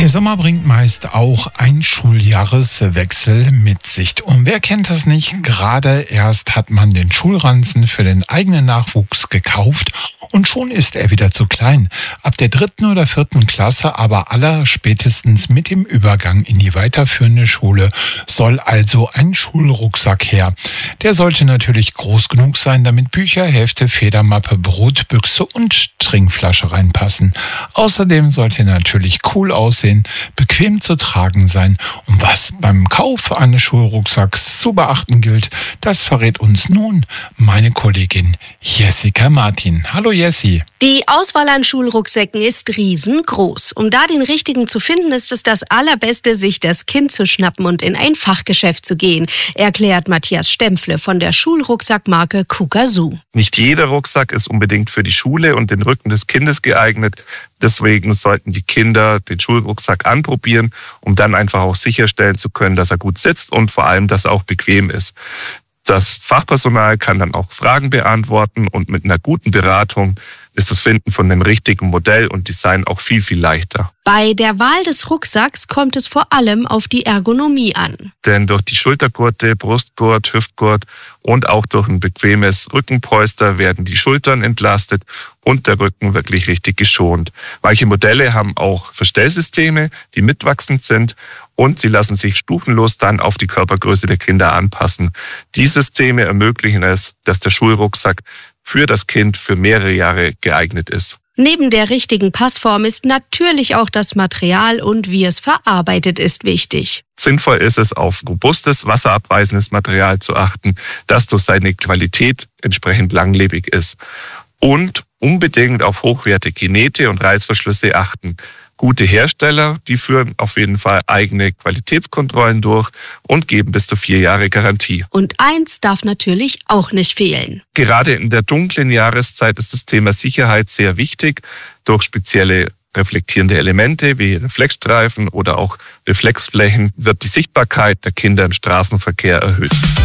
Der Sommer bringt meist auch ein Schuljahreswechsel mit sich. Und wer kennt das nicht? Gerade erst hat man den Schulranzen für den eigenen Nachwuchs gekauft und schon ist er wieder zu klein. Ab der 3. oder 4. Klasse, aber allerspätestens mit dem Übergang in die weiterführende Schule, soll also ein Schulrucksack her. Der sollte natürlich groß genug sein, damit Bücher, Hefte, Federmappe, Brot, Büchse und Trinkflasche reinpassen. Außerdem sollte er natürlich cool aussehen, bequem zu tragen sein. Und was beim Kauf eines Schulrucksacks zu beachten gilt, das verrät uns nun meine Kollegin Jessica Martin. Hallo Jessi. Die Auswahl an Schulrucksäcken ist riesengroß. Um da den richtigen zu finden, ist es das Allerbeste, sich das Kind zu schnappen und in ein Fachgeschäft zu gehen, erklärt Matthias Stempfle von der Schulrucksackmarke Kukasu. Nicht jeder Rucksack ist unbedingt für die Schule und den Rücken des Kindes geeignet. Deswegen sollten die Kinder den Schulrucksack anprobieren, um dann einfach auch sicherstellen zu können, dass er gut sitzt und vor allem, dass er auch bequem ist. Das Fachpersonal kann dann auch Fragen beantworten und mit einer guten Beratung ist das Finden von dem richtigen Modell und Design auch viel, viel leichter. Bei der Wahl des Rucksacks kommt es vor allem auf die Ergonomie an. Denn durch die Schultergurte, Brustgurt, Hüftgurt und auch durch ein bequemes Rückenpolster werden die Schultern entlastet und der Rücken wirklich richtig geschont. Manche Modelle haben auch Verstellsysteme, die mitwachsend sind und sie lassen sich stufenlos dann auf die Körpergröße der Kinder anpassen. Die Systeme ermöglichen es, dass der Schulrucksack für das Kind für mehrere Jahre geeignet ist. Neben der richtigen Passform ist natürlich auch das Material und wie es verarbeitet ist wichtig. Sinnvoll ist es, auf robustes, wasserabweisendes Material zu achten, das durch seine Qualität entsprechend langlebig ist. Und unbedingt auf hochwertige Nähte und Reißverschlüsse achten. Gute Hersteller, die führen auf jeden Fall eigene Qualitätskontrollen durch und geben bis zu 4 Jahre Garantie. Und eins darf natürlich auch nicht fehlen. Gerade in der dunklen Jahreszeit ist das Thema Sicherheit sehr wichtig. Durch spezielle reflektierende Elemente wie Reflexstreifen oder auch Reflexflächen wird die Sichtbarkeit der Kinder im Straßenverkehr erhöht.